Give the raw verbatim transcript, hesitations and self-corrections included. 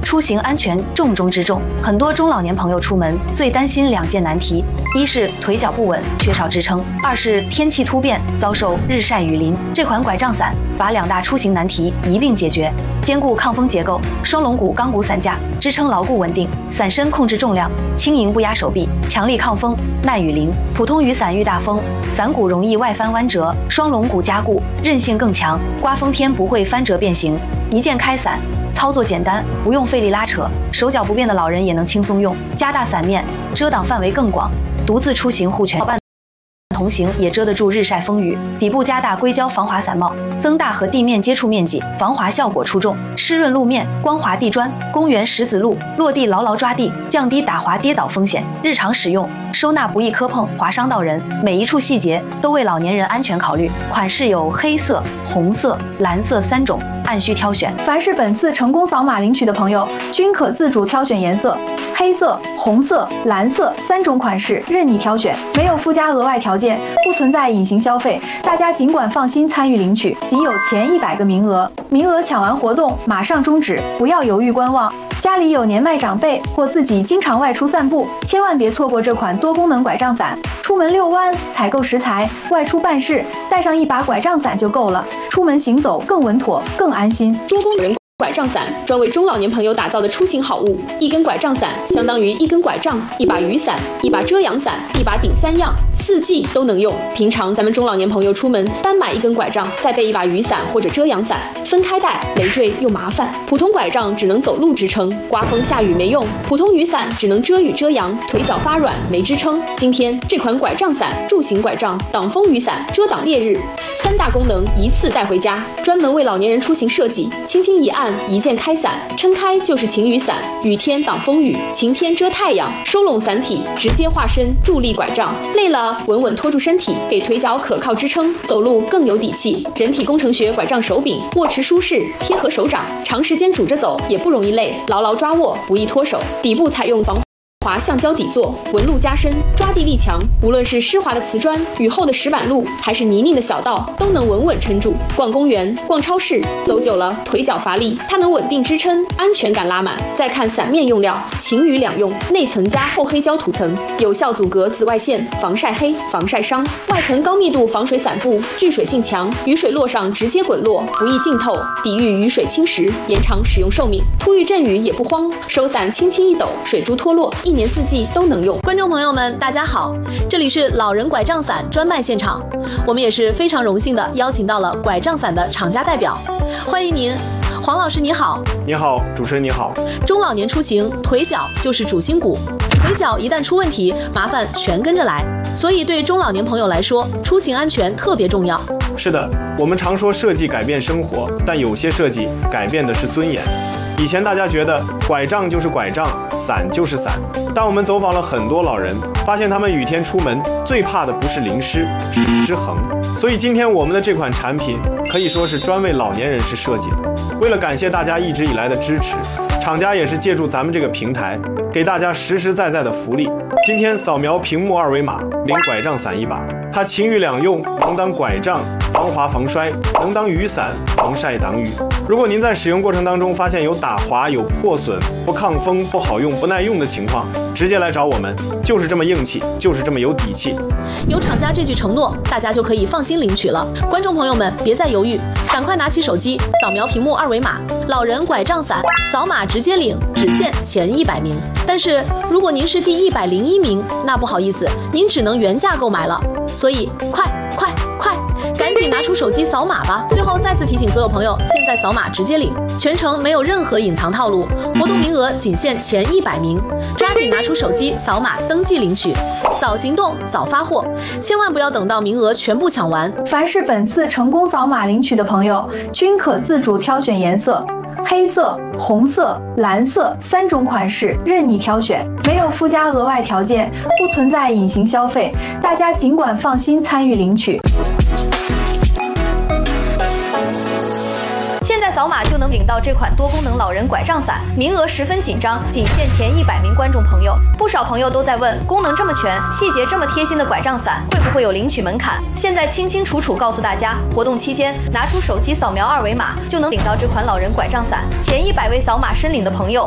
出行安全重中之重，很多中老年朋友出门最担心两件难题：一是腿脚不稳，缺少支撑；二是天气突变，遭受日晒雨淋。这款拐杖伞把两大出行难题一并解决，兼顾抗风结构，双龙骨钢骨伞架支撑牢固稳定，伞身控制重量，轻盈不压手臂，强力抗风，耐雨淋。普通雨伞遇大风，伞骨容易外翻弯折，双龙骨加固，韧性更强，刮风天不会翻折变形。一键开伞，操作简单，不用费力拉扯，手脚不便的老人也能轻松用。加大伞面，遮挡范围更广，独自出行护全。同行也遮得住日晒风雨。底部加大硅胶防滑伞帽，增大和地面接触面积，防滑效果出众。湿润路面，光滑地砖，公园石子路，落地牢牢抓地，降低打滑跌倒风险。日常使用，收纳不易磕碰划伤到人，每一处细节都为老年人安全考虑。款式有黑色、红色、蓝色三种，按需挑选。 凡是本次成功扫码领取的朋友，均可自主挑选颜色，黑色、红色、蓝色三种款式任你挑选，没有附加额外条件，不存在隐形消费，大家尽管放心参与领取。仅有前一百个名额，名额抢完活动马上终止，不要犹豫观望。家里有年迈长辈或自己经常外出散步，千万别错过这款多功能拐杖伞。出门遛弯、采购食材、外出办事，带上一把拐杖伞就够了，出门行走更稳妥、更安心。 多功能拐杖伞专为中老年朋友打造的出行好物，一根拐杖伞相当于一根拐杖、一把雨伞、一把遮阳伞、一把顶三样，四季都能用。平常咱们中老年朋友出门单买一根拐杖，再备一把雨伞或者遮阳伞，分开带累赘又麻烦。普通拐杖只能走路支撑，刮风下雨没用；普通雨伞只能遮雨遮阳，腿脚发软没支撑。今天这款拐杖伞，助行拐杖、挡风雨伞、遮挡烈日，三大功能一次带回家，专门为老年人出行设计，轻轻一按。一键开伞，撑开就是晴雨伞，雨天挡风雨，晴天遮太阳，收拢伞体，直接化身助力拐杖。累了稳稳拖住身体，给腿脚可靠支撑，走路更有底气。人体工程学拐杖手柄，握持舒适，贴合手掌，长时间拄着走也不容易累，牢牢抓握，不易脱手。底部采用防滑橡胶底座，纹路加深，抓地力强。无论是湿滑的瓷砖、雨后的石板路，还是泥泞的小道，都能稳稳撑住。逛公园、逛超市，走久了腿脚乏力，它能稳定支撑，安全感拉满。再看伞面用料，晴雨两用，内层加厚黑胶涂层，有效阻隔紫外线，防晒黑、防晒伤；外层高密度防水伞布，聚水性强，雨水落上直接滚落，不易浸透，抵御雨水侵蚀，延长使用寿命。突遇阵雨也不慌，收伞轻轻一抖，水珠脱落。一年四季都能用。 观众朋友们，大家好，这里是老人拐杖伞专卖现场，我们也是非常荣幸的邀请到了拐杖伞的厂家代表，欢迎您。黄老师你好。 你好，主持人你好。 中老年出行，腿脚就是主心骨，腿脚一旦出问题，麻烦全跟着来，所以对中老年朋友来说，出行安全特别重要。 是的，我们常说设计改变生活，但有些设计改变的是尊严。以前大家觉得拐杖就是拐杖，伞就是伞，但我们走访了很多老人，发现他们雨天出门最怕的不是淋湿，是失衡。所以今天我们的这款产品可以说是专为老年人士设计的。为了感谢大家一直以来的支持，厂家也是借助咱们这个平台，给大家实实在在的福利。今天扫描屏幕二维码，领拐杖伞一把，它晴雨两用，能当拐杖防滑防摔，能当雨伞防晒挡雨。如果您在使用过程当中发现有打滑、有破损、不抗风、不好用、不耐用的情况，直接来找我们，就是这么硬气，就是这么有底气。 有厂家这句承诺，大家就可以放心领取了。观众朋友们，别再犹豫，赶快拿起手机扫描屏幕二维码，老人拐杖伞，扫码直接领，只限前一百名。但是如果您是第一百零一名，那不好意思，您只能原价购买了。所以快快快！赶紧拿出手机扫码吧！最后再次提醒所有朋友，现在扫码直接领，全程没有任何隐藏套路，活动名额仅限前一百名，抓紧拿出手机扫码登记领取，早行动早发货，千万不要等到名额全部抢完。 凡是本次成功扫码领取的朋友，均可自主挑选颜色，黑色、红色、蓝色三种款式任你挑选，没有附加额外条件，不存在隐形消费，大家尽管放心参与领取。 现在扫码就能领到这款多功能老人拐杖伞，名额十分紧张，仅限前一百名观众朋友。不少朋友都在问，功能这么全，细节这么贴心的拐杖伞，会不会有领取门槛？现在清清楚楚告诉大家，活动期间拿出手机扫描二维码，就能领到这款老人拐杖伞。前一百位扫码申领的朋友，